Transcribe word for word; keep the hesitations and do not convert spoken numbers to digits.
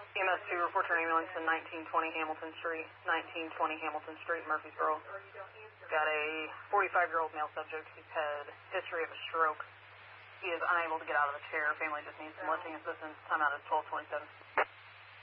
E M S two, report to an ambulance in nineteen twenty Hamilton Street, nineteen twenty Hamilton Street, Murfreesboro. Got a forty-five-year-old male subject who's had history of a stroke. He is unable to get out of the chair. Family just needs some lifting assistance. Time out is twelve twenty-seven.